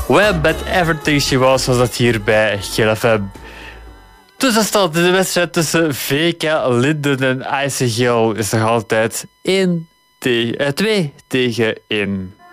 Well, but everything she was dat hier bij GLFM. Dus dat staat de wedstrijd tussen VK Linden en ICGL is nog altijd 2 tegen 1.